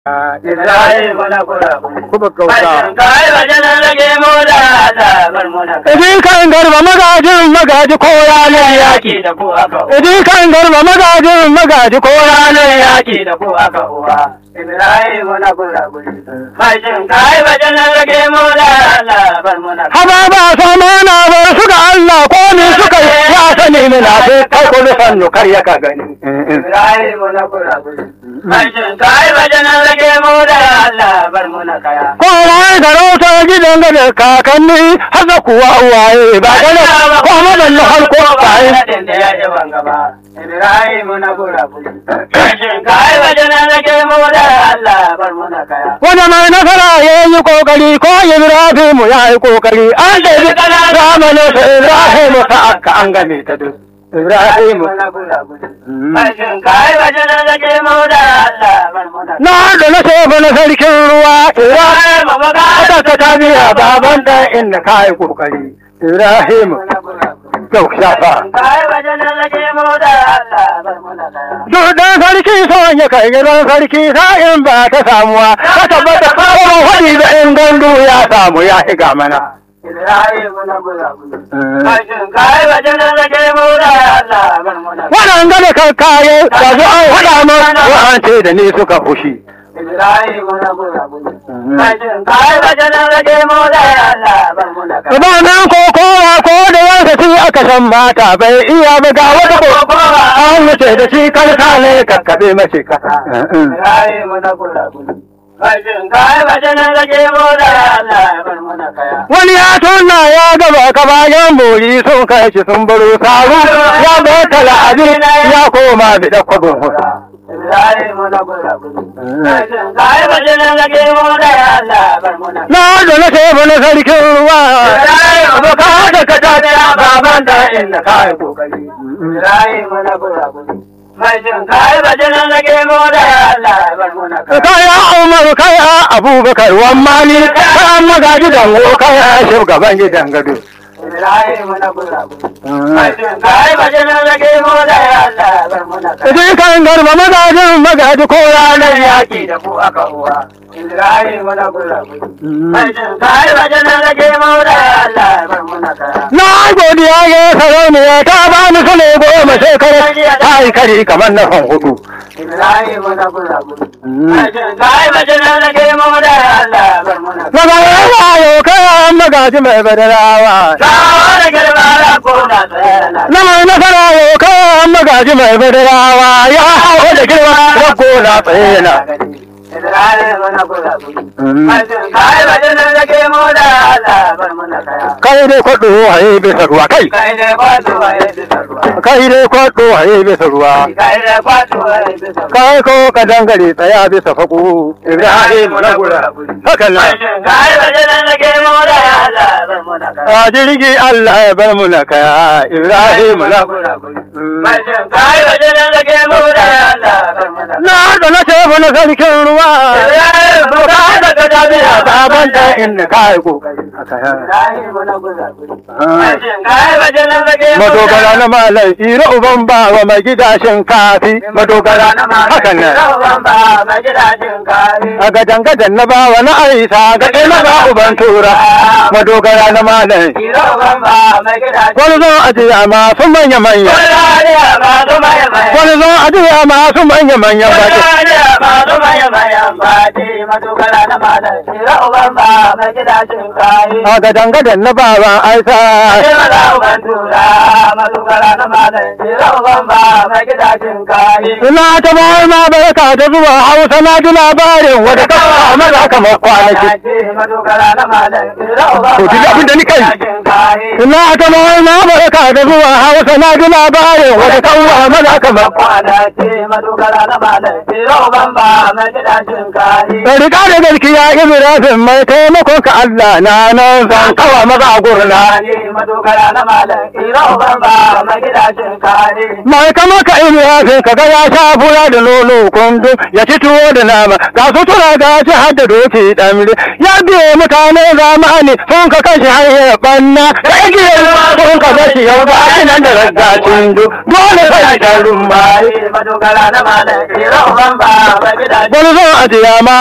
Ibrahim na kula kuma kauta. Kai wajen rage mu da azabar mu na kai. Idin kan garba magaji ko ranar yaki. Da ku aka uwa. Idin kan garba magaji ko ranar yaki. Da ku aka uwa. Ibrahim na kula Mashin kai wajen rage mu da azabar mu na kai. Haba ba sama na bar su ga Allah ko ni suka ya sani mina sai kai ko da sannu kar ya ka gani. Ibrahim na kula Mashin kai wajen rage mu da azabar mu na kaya. Kowa da rauta gidan da kakanni har da kuwa uwaye ba gane ko madan na harko baye. Ibrahim na kula Mashin kai wajen rage mu da azabar mu na kaya. Wanda mai nasara ya yi kokari ko Ibrahim ya yi kokari an da yi zamanin sa Ibrahim sa aka an game ta duk. Ibrahim Mashin kai wajen rage mu da azabar mu na kaya. na da na sofa na sarkin ruwa Ibrahim aka ka tabiya baban da inda ka yi kokari Ibrahim kyau shafa. Kai wajen rage mu da azabar mu na kaya. Duk dan sarki son ya kai gidan sarki sa'in ba ta samuwa ka tabbata kawo hadi da in gandu ya samu ya higa mana. Ibrahim na kula Mashin kai wajen rage mu da azabar mu na kaya. Wannan gane kakkaye da zo an haɗa ma wa'ance da ni suka fushi. Ibrahim na kula Mashin kai wajen rage mu da azabar mu na kaya. Ibanan kokowa ko da yanka ci aka san mata bai iya buga wata kokowa an wuce da shi karka ne kakkaɓe mace kasa. Ibrahim na kula Mashin kai wajen rage mu da azabar mu na kaya. Wani ya tunna ya gaba ka bayan bori sun kai shi sun baro saru ya bata la'abin ya koma da ɗakwabin husa. Ibrahim na kula Mashin kai wajen rage mu da azabar mu na kaya. Na da na shefa na sarkin ruwa ba ka haɗa ka tafiya baban da inda ka yi kokari. Ibrahim na kula Mashin kai wajen rage mu da azabar mu na kaya. Kaya Umar kaya Abubakar wammani kaya magaji dango kaya shugaban gidan gado. Ibrahim na kula Mashin kai wajen rage mu da azabar mu na kaya. Idin kan garba magaji ko ranar yaki. Da ku aka uwa. Ibrahim na kula Mashin kai wajen rage mu da azabar mu na kaya. Na godiya ya sarauniya ta ba ni sule goma shekara ta yi kari kamar na fan hudu. Ibrahim na kula Mashin kai wajen rage mu da azabar mu na kaya. Na ga yawa kaya magaji mai badarawa. Sawa da girma da kona tsayana. Na mai nasara yau kaya magaji mai badarawa ya hau da girma da gona tsaye na. Ibrahim na kula Mashin kai wajen rage mu da azabar mu na kaya. Kai dai kwaɗo haye bisa ruwa kai. Kai ne kwato a yi bisa ruwa. Kai dai kwaɗo haye bisa ruwa. Kai ne kwato a yi bisa ruwa. Kai ko ka dangare tsaya bisa faƙo. Ibrahim na gura. Hakan nan. Mashin kai wajen rage mu da azabar mu na kaya. A jirgi Allah ya bar mu na kaya. Ibrahim na gura. Mashin kai wajen rage mu da azabar mu na kaya. Na da na shefa na sarkin ruwa. Ibrahim Ba ka haɗa ka tafiya baban da inda ka yi kokari. Ibrahim na kula Mashin kai wajen rage mu da Madogara na malam ira uban ba wa mai gida shinkafi. Madogara hakan nan. A gadan na bawa na aisa ga ɗaya na ba uban tura. Madogara na malam. Wani zo ajiya masu manya-manya. Wani zo ajiya masu manya-manya baki. A gadan na bawa aisa. Ina ta bawa ma barka da zuwa Hausa na ji labarin wata kafa maza kamar kwanaki. To ji abin da ni kai. Ina ta bawa ma barka da zuwa Hausa na ji labarin wata kafa maza kamar Rika da gaskiya Ibrahim mai taimakon ka Allah na nan zan kawa maza gurna. Mai kama ka Ibrahim ka ga ya sha fura da nono kundu ya ci tuwo da nama ga sutura ga shi har da doki ɗamri ya biye mutane zamani sun ka kashe hanyar ɓanna rana da igiyar ruwa sun ka bashi yau ga shi nan da raggacin dole sai da rumba madogara na malam iro ban ba mai gidaje wani zo a jiya ma